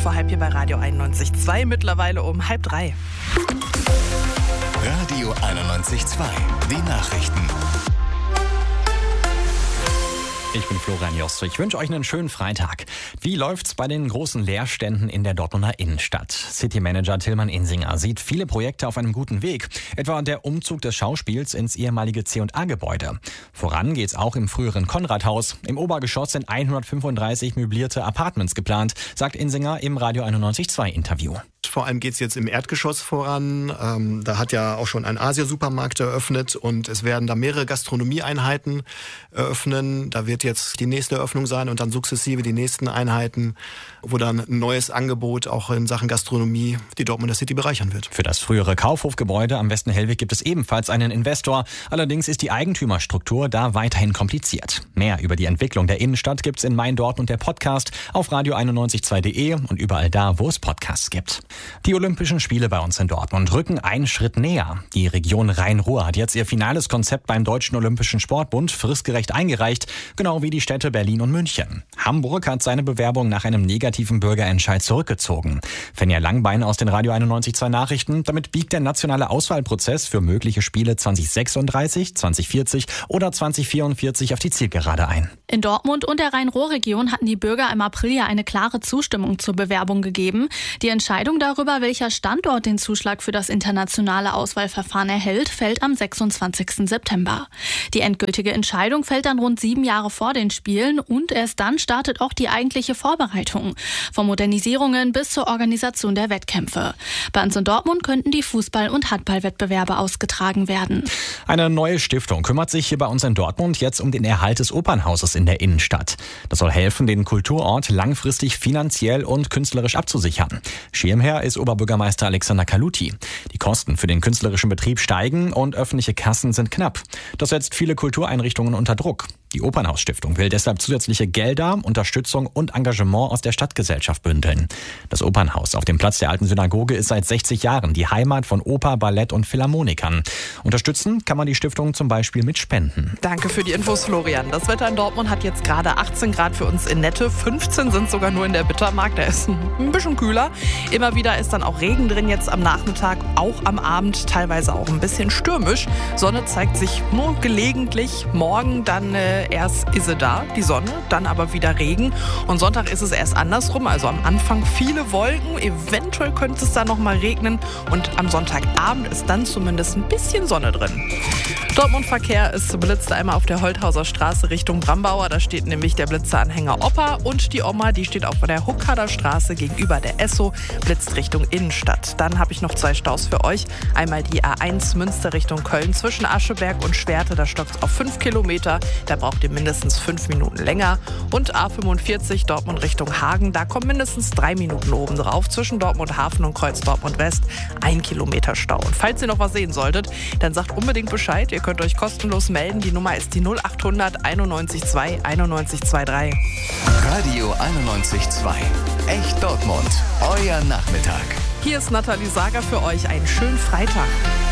vor halb hier bei Radio 91.2, mittlerweile um 2:30. Radio 91.2, die Nachrichten. Ich bin Florian Jost. Ich wünsche euch einen schönen Freitag. Wie läuft's bei den großen Leerständen in der Dortmunder Innenstadt? Citymanager Tillmann Insinger sieht viele Projekte auf einem guten Weg. Etwa der Umzug des Schauspiels ins ehemalige C&A-Gebäude. Voran geht's auch im früheren Konradhaus. Im Obergeschoss sind 135 möblierte Apartments geplant, sagt Insinger im Radio 91.2 Interview. Vor allem geht es jetzt im Erdgeschoss voran. Da hat ja auch schon ein Asia-Supermarkt eröffnet und es werden da mehrere Gastronomieeinheiten eröffnen. Da wird jetzt die nächste Eröffnung sein und dann sukzessive die nächsten Einheiten, wo dann ein neues Angebot auch in Sachen Gastronomie die Dortmunder City bereichern wird. Für das frühere Kaufhofgebäude am Westen-Hellweg gibt es ebenfalls einen Investor. Allerdings ist die Eigentümerstruktur da weiterhin kompliziert. Mehr über die Entwicklung der Innenstadt gibt's in Mein Dortmund, der Podcast, auf radio912.de und überall da, wo es Podcasts gibt. Die Olympischen Spiele bei uns in Dortmund rücken einen Schritt näher. Die Region Rhein-Ruhr hat jetzt ihr finales Konzept beim Deutschen Olympischen Sportbund fristgerecht eingereicht, genau wie die Städte Berlin und München. Hamburg hat seine Bewerbung nach einem negativen Bürgerentscheid zurückgezogen. Fenja Langbein aus den Radio 91.2 Nachrichten. Damit biegt der nationale Auswahlprozess für mögliche Spiele 2036, 2040 oder 2044 auf die Zielgerade ein. In Dortmund und der Rhein-Ruhr-Region hatten die Bürger im April ja eine klare Zustimmung zur Bewerbung gegeben. Die Entscheidung darüber, welcher Standort den Zuschlag für das internationale Auswahlverfahren erhält, fällt am 26. September. Die endgültige Entscheidung fällt dann rund 7 Jahre vor den Spielen und erst dann startet auch die eigentliche Vorbereitung. Von Modernisierungen bis zur Organisation der Wettkämpfe. Bei uns in Dortmund könnten die Fußball- und Handballwettbewerbe ausgetragen werden. Eine neue Stiftung kümmert sich hier bei uns in Dortmund jetzt um den Erhalt des Opernhauses in der Innenstadt. Das soll helfen, den Kulturort langfristig finanziell und künstlerisch abzusichern. Schirmherr ist Oberbürgermeister Alexander Kaluti. Die Kosten für den künstlerischen Betrieb steigen und öffentliche Kassen sind knapp. Das setzt viele Kultureinrichtungen unter Druck. Die Opernhausstiftung will deshalb zusätzliche Gelder, Unterstützung und Engagement aus der Stadtgesellschaft bündeln. Das Opernhaus auf dem Platz der Alten Synagoge ist seit 60 Jahren die Heimat von Oper, Ballett und Philharmonikern. Unterstützen kann man die Stiftung zum Beispiel mit Spenden. Danke für die Infos, Florian. Das Wetter in Dortmund hat jetzt gerade 18 Grad für uns in Nette. 15 sind sogar nur in der Bittermark. Da ist ein bisschen kühler. Immer wieder ist dann auch Regen drin jetzt am Nachmittag, auch am Abend, teilweise auch ein bisschen stürmisch. Sonne zeigt sich nur gelegentlich. Morgen dann erst ist sie da, die Sonne, dann aber wieder Regen. Und Sonntag ist es erst andersrum, also am Anfang viele Wolken. Eventuell könnte es dann noch mal regnen. Und am Sonntagabend ist dann zumindest ein bisschen Sonne drin. Dortmund-Verkehr ist blitzt einmal auf der Holthauser Straße Richtung Brambauer. Da steht nämlich der Blitzeranhänger Opa und die Oma, die steht auf der Huckader Straße gegenüber der Esso, blitzt Richtung Innenstadt. Dann habe ich noch 2 Staus für euch. Einmal die A1 Münster Richtung Köln zwischen Ascheberg und Schwerte. Da stockt es auf 5 Kilometer. Da braucht ihr mindestens 5 Minuten länger. Und A45 Dortmund Richtung Hagen. Da kommen mindestens 3 Minuten oben drauf. Zwischen Dortmund Hafen und Kreuz Dortmund West 1 Kilometer Stau. Und falls ihr noch was sehen solltet, dann sagt unbedingt Bescheid. Ihr könnt euch kostenlos melden. Die Nummer ist die 0800 91 2 91 23. Radio 91.2, echt Dortmund, euer Nachmittag. Hier ist Nathalie Sager für euch. Einen schönen Freitag.